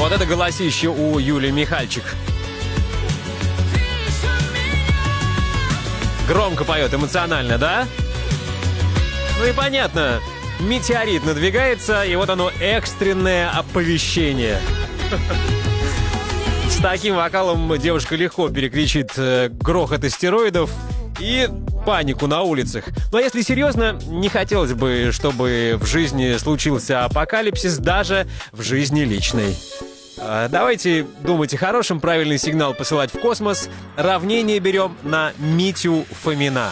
Вот это голосище у Юлии Михальчик. Громко поет, эмоционально, да? Ну и понятно, метеорит надвигается, и вот оно, экстренное оповещение. С таким вокалом девушка легко перекричит грохот астероидов и панику на улицах. Но если серьезно, не хотелось бы, чтобы в жизни случился апокалипсис, даже в жизни личной. Давайте думать о хорошем, правильный сигнал посылать в космос. Равнение берем на Митю Фомина.